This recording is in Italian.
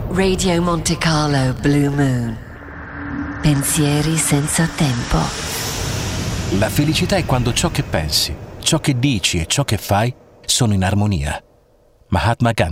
Radio Monte Carlo Blue Moon. Pensieri senza tempo. La felicità è quando ciò che pensi, ciò che dici e ciò che fai sono in armonia. Mahatma Gandhi.